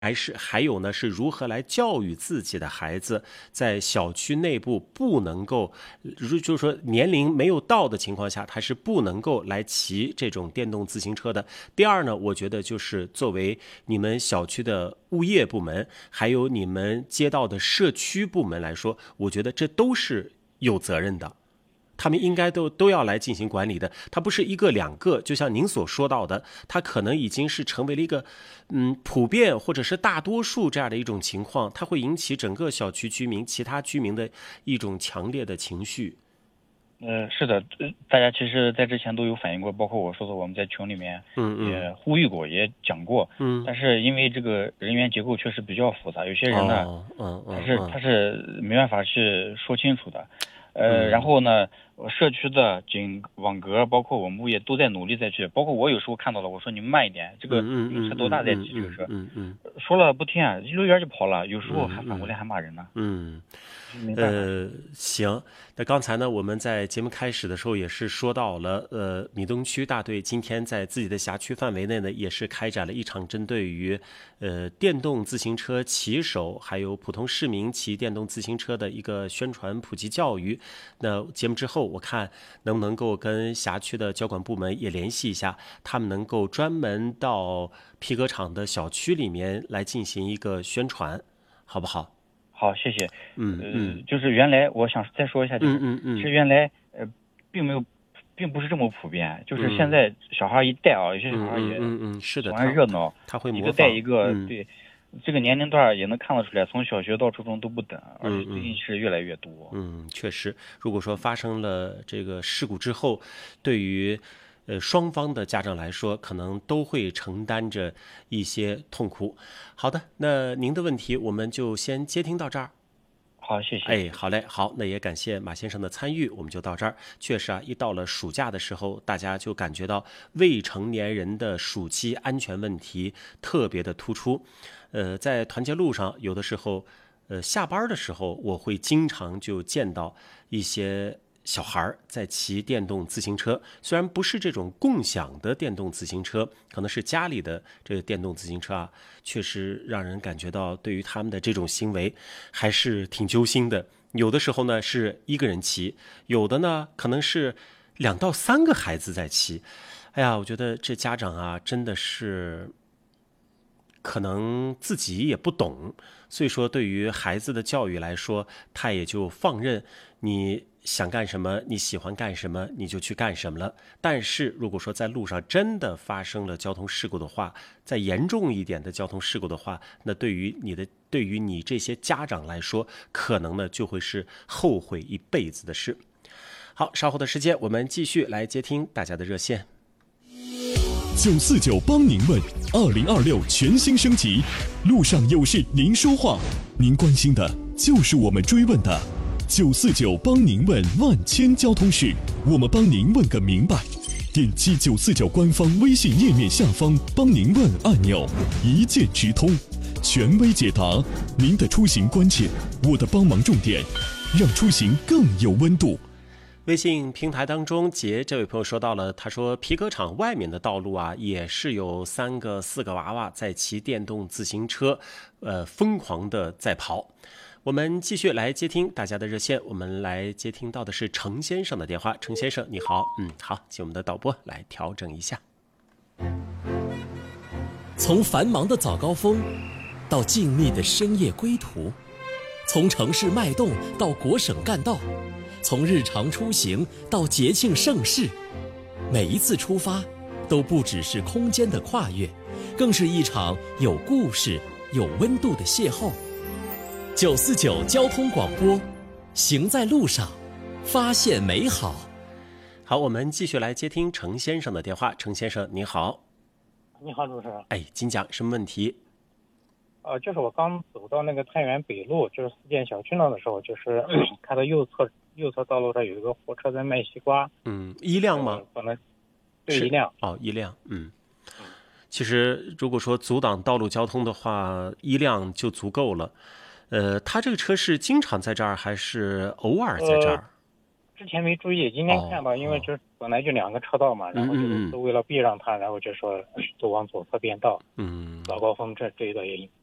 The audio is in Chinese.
还有呢，是如何来教育自己的孩子，在小区内部不能够，就是说年龄没有到的情况下，他是不能够来骑这种电动自行车的。第二呢，我觉得就是作为你们小区的物业部门，还有你们街道的社区部门来说，我觉得这都是有责任的。他们应该都要来进行管理的，它不是一个两个，就像您所说到的，它可能已经是成为了一个普遍或者是大多数这样的一种情况，它会引起整个小区居民、其他居民的一种强烈的情绪。 是的，大家其实在之前都有反映过，包括我说的，我们在群里面也呼吁过，也讲过。但是因为这个人员结构确实比较复杂，有些人呢，他是没办法去说清楚的。然后呢，社区的网格，包括我们物业都在努力再去，包括我有时候看到了，我说你们慢一点，这个车多大在骑这个车，说了不听啊，一溜烟就跑了，有时候还反过来还骂人呢。 行，那刚才呢，我们在节目开始的时候也是说到了，闽东区大队今天在自己的辖区范围内呢，也是开展了一场针对于电动自行车骑手还有普通市民骑电动自行车的一个宣传普及教育。那节目之后，我看能不能够跟辖区的交管部门也联系一下，他们能够专门到皮革厂的小区里面来进行一个宣传，好不好？ 好，谢谢。就是原来我想再说一下，是原来并不是这么普遍，就是现在小孩一带啊，有些小孩也是的， 喜欢热闹， 他会一个带一个，对，这个年龄段也能看得出来，从小学到初中都不等，而且最近是越来越多。 确实，如果说发生了这个事故之后，对于双方的家长来说，可能都会承担着一些痛苦。好的，那您的问题我们就先接听到这儿。 好，谢谢。 好嘞，好，那也感谢马先生的参与，我们就到这儿。确实啊，一到了暑假的时候，大家就感觉到未成年人的暑期安全问题特别的突出。在团结路上，有的时候，下班的时候，我会经常就见到一些小孩在骑电动自行车，虽然不是这种共享的电动自行车，可能是家里的这个电动自行车啊，确实让人感觉到对于他们的这种行为还是挺揪心的。有的时候呢是一个人骑，有的呢可能是2到3个孩子在骑。哎呀，我觉得这家长啊真的是可能自己也不懂，所以说对于孩子的教育来说，他也就放任你想干什么，你喜欢干什么，你就去干什么了。但是如果说在路上真的发生了交通事故的话，再严重一点的交通事故的话，那对于你这些家长来说，可能呢就会是后悔一辈子的事。好，稍后的时间我们继续来接听大家的热线。 949帮您问，2026全新升级，路上有事您说话，您关心的就是我们追问的。949帮您问万千交通事，我们帮您问个明白。点击949官方微信页面下方帮您问按钮，一键直通，权威解答您的出行关切，我的帮忙重点，让出行更有温度。 微信平台当中，这位朋友说到了，他说皮革厂外面的道路啊，也是有3个4个娃娃在骑电动自行车，疯狂的在跑。我们继续来接听大家的热线，我们来接听到的是程先生的电话。程先生你好，好，请我们的导播来调整一下。 从繁忙的早高峰到静谧的深夜归途，从城市脉动到国省干道，从日常出行到节庆盛事，每一次出发都不只是空间的跨越，更是一场有故事有温度的邂逅。949交通广播，行在路上，发现美好。 好，我们继续来接听程先生的电话。程先生你好。 你好，主持人。 请讲，什么问题？ 就是我刚走到那个太原北路，就是4建小区那的时候，就是看到右侧道路上有一个货车在卖西瓜。 一辆吗？ 可能对，一辆。 一辆。其实如果说阻挡道路交通的话，一辆就足够了。他这个车是经常在这儿还是偶尔在这儿？ 之前没注意，今天看到，因为就是本来就2个车道嘛，然后就是为了避让他，然后就说都往左侧变道。早高峰这一段也